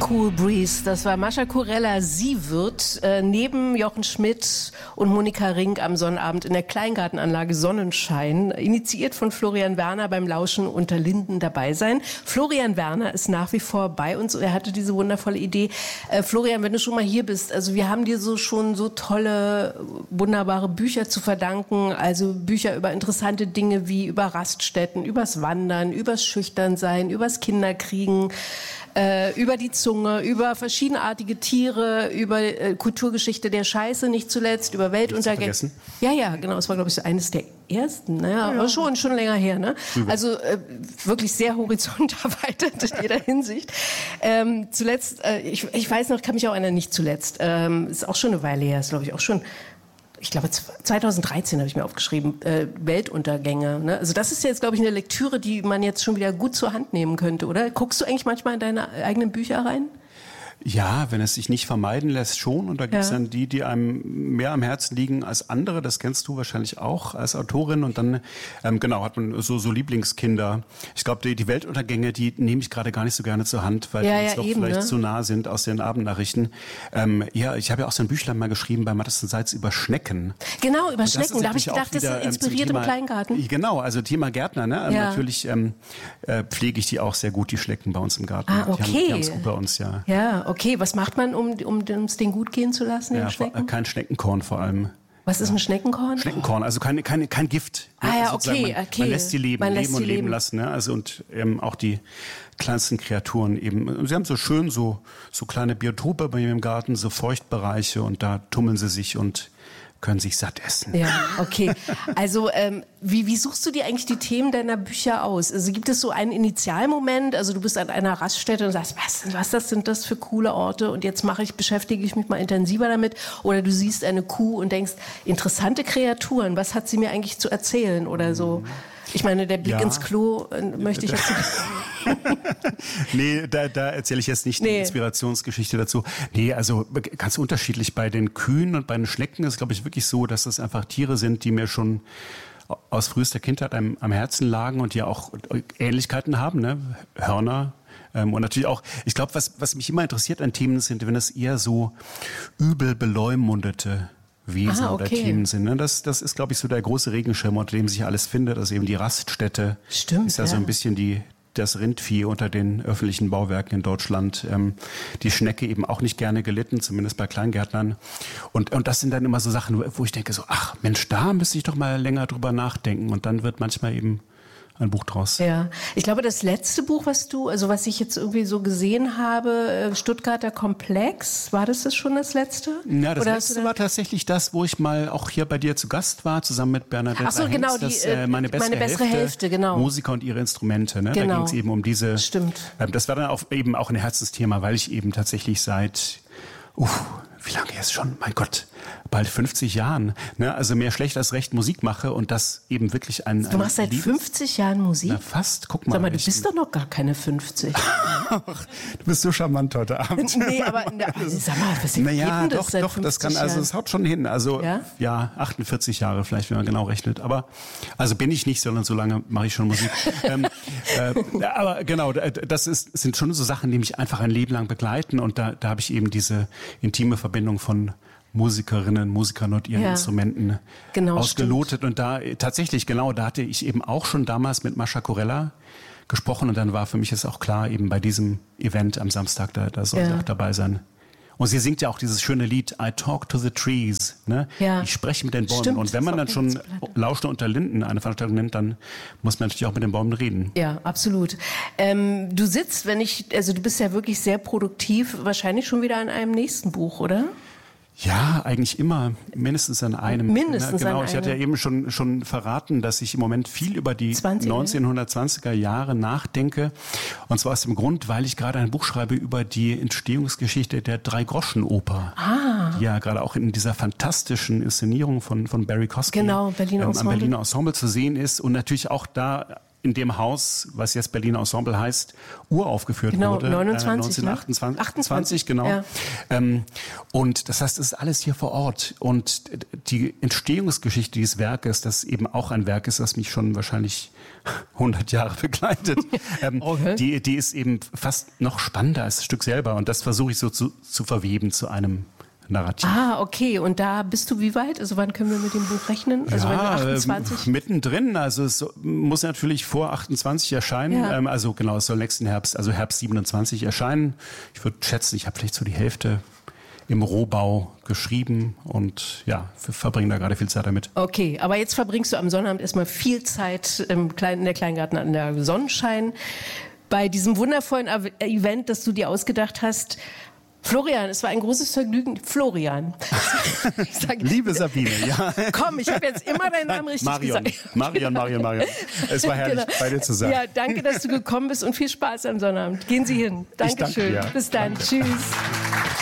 Cool Breeze, das war Mascha Kurella. Sie wird neben Jochen Schmidt und Monika Rink am Sonnabend in der Kleingartenanlage Sonnenschein, initiiert von Florian Werner, beim Lauschen unter Linden dabei sein. Florian Werner ist nach wie vor bei uns. Er hatte diese wundervolle Idee. Florian, wenn du schon mal hier bist, also wir haben dir schon so tolle, wunderbare Bücher zu verdanken. Also Bücher über interessante Dinge wie über Raststätten, übers Wandern, übers Schüchternsein, übers Kinderkriegen, über die Zunge, über verschiedenartige Tiere, über Kulturgeschichte der Scheiße, nicht zuletzt, über Weltuntergänge. Ja, genau. Es war, glaube ich, so eines der ersten. Naja, aber schon länger her. Ne? Also wirklich sehr horizonterweitert in jeder Hinsicht. Zuletzt, ich weiß noch, kann mich auch einer nicht zuletzt. Ist auch schon eine Weile her, ist, glaube ich, auch schon. Ich glaube, 2013 habe ich mir aufgeschrieben, Weltuntergänge. Ne? Also das ist jetzt, glaube ich, eine Lektüre, die man jetzt schon wieder gut zur Hand nehmen könnte, oder? Guckst du eigentlich manchmal in deine eigenen Bücher rein? Ja, wenn es sich nicht vermeiden lässt, schon. Und da gibt es dann die einem mehr am Herzen liegen als andere. Das kennst du wahrscheinlich auch als Autorin. Und dann, hat man so Lieblingskinder. Ich glaube, die Weltuntergänge, die nehme ich gerade gar nicht so gerne zur Hand, weil die uns doch vielleicht zu nah sind aus den Abendnachrichten. Ich habe ja auch so ein Büchlein mal geschrieben bei Mattes und Seitz über Schnecken. Genau, über Schnecken. Da habe ich gedacht, das inspiriert im Kleingarten. Genau, also Thema Gärtner. Ne? Ja. Natürlich pflege ich die auch sehr gut, die Schnecken bei uns im Garten. Ah, okay. Die haben es gut bei uns, ja. Ja, okay. Was macht man, um es denen gut gehen zu lassen, den Schnecken? Kein Schneckenkorn vor allem. Was ist ein Schneckenkorn? Schneckenkorn, also kein Gift. Ah ja, okay. Man lässt sie leben lassen. Ne? Also und auch die kleinsten Kreaturen eben. Sie haben so schön so kleine Biotope bei mir im Garten, so Feuchtbereiche, und da tummeln sie sich und können sich satt essen. Ja, okay. Also wie suchst du dir eigentlich die Themen deiner Bücher aus? Also gibt es so einen Initialmoment, also du bist an einer Raststätte und sagst, was sind das für coole Orte, und jetzt beschäftige ich mich mal intensiver damit, oder du siehst eine Kuh und denkst, interessante Kreaturen, was hat sie mir eigentlich zu erzählen oder so? Ich meine, der Blick ins Klo möchte ich jetzt Nee, da erzähle ich jetzt nicht die Inspirationsgeschichte dazu. Nee, also ganz unterschiedlich. Bei den Kühen und bei den Schnecken ist, glaube ich, wirklich so, dass das einfach Tiere sind, die mir schon aus frühester Kindheit am Herzen lagen und die ja auch Ähnlichkeiten haben, ne? Hörner. Und natürlich auch, ich glaube, was mich immer interessiert an Themen sind, wenn es eher so übel beleumundete Wesen oder Themen sind. Ne? Das ist, glaube ich, so der große Regenschirm, unter dem sich alles findet. Also eben die Raststätte. Stimmt, ist ja so ein bisschen das Rindvieh unter den öffentlichen Bauwerken in Deutschland. Die Schnecke eben auch nicht gerne gelitten, zumindest bei Kleingärtnern. Und das sind dann immer so Sachen, wo ich denke so, ach Mensch, da müsste ich doch mal länger drüber nachdenken. Und dann wird manchmal eben ein Buch draus. Ja, ich glaube, das letzte Buch, was ich jetzt irgendwie so gesehen habe, Stuttgarter Komplex, war das schon das letzte? Ja, das letzte war tatsächlich das, wo ich mal auch hier bei dir zu Gast war, zusammen mit Bernadette. Ach so, genau, meine bessere Hälfte, genau. Musiker und ihre Instrumente. Ne? Genau. Da ging es eben um diese. Stimmt. Das war dann eben auch ein Herzensthema, weil ich eben tatsächlich seit wie lange jetzt schon? Mein Gott, bald 50 Jahren. Ne? Also mehr schlecht als recht Musik mache und das eben wirklich ein. Du machst seit 50 Jahren Musik? Na fast, guck mal. Sag mal, du bist doch noch gar keine 50. Du bist so charmant heute Abend. Nee, aber sag mal, was geht denn das seit 50 das kann, also es haut schon hin. Also ja, 48 Jahre vielleicht, wenn man genau rechnet. Aber also bin ich nicht, sondern so lange mache ich schon Musik. Aber genau, sind schon so Sachen, die mich einfach ein Leben lang begleiten, und da habe ich eben diese intime Verbindung von Musikerinnen, Musikern und ihren Instrumenten ausgelotet. Stimmt. Und da tatsächlich, da hatte ich eben auch schon damals mit Mascha Kurella gesprochen, und dann war für mich jetzt auch klar, eben bei diesem Event am Samstag, da soll sie auch dabei sein. Und sie singt ja auch dieses schöne Lied I Talk to the Trees. Ne? Ja. Ich spreche mit den Bäumen. Stimmt, und wenn man dann schon Lauschen unter Linden eine Veranstaltung nennt, dann muss man natürlich auch mit den Bäumen reden. Ja, absolut. Du sitzt, du bist ja wirklich sehr produktiv, wahrscheinlich schon wieder an einem nächsten Buch, oder? Ja, eigentlich immer mindestens an einem. Mindestens an einem. Ich hatte ja eben schon verraten, dass ich im Moment viel über die 1920er Jahre nachdenke. Und zwar aus dem Grund, weil ich gerade ein Buch schreibe über die Entstehungsgeschichte der Drei-Groschen-Oper. Die ja gerade auch in dieser fantastischen Inszenierung von Barry Kosky Berliner am Berliner Ensemble zu sehen ist. Und natürlich auch da in dem Haus, was jetzt Berliner Ensemble heißt, uraufgeführt wurde. 1928, genau. Ja. Und das heißt, es ist alles hier vor Ort. Und die Entstehungsgeschichte dieses Werkes, das eben auch ein Werk ist, das mich schon wahrscheinlich 100 Jahre begleitet, okay. die ist eben fast noch spannender als das Stück selber. Und das versuche ich so zu verweben zu einem Narrativ. Ah, okay. Und da bist du wie weit? Also wann können wir mit dem Buch rechnen? Also ja, 28? Mittendrin. Also es muss natürlich vor 28 erscheinen. Ja. Also genau, es soll nächsten Herbst, also Herbst 27 erscheinen. Ich würde schätzen, ich habe vielleicht so die Hälfte im Rohbau geschrieben und ja, verbringe da gerade viel Zeit damit. Okay, aber jetzt verbringst du am Sonnabend erstmal viel Zeit in der Kleingarten an der Sonnenschein. Bei diesem wundervollen Event, das du dir ausgedacht hast. Florian, es war ein großes Vergnügen. Florian. Liebe Sabine, ja. Komm, ich habe jetzt immer deinen Namen richtig gesagt. Marion. Es war herrlich, bei dir zu sein. Ja, danke, dass du gekommen bist und viel Spaß am Sonnabend. Gehen Sie hin. Dankeschön. Danke, ja. Bis dann. Danke. Tschüss.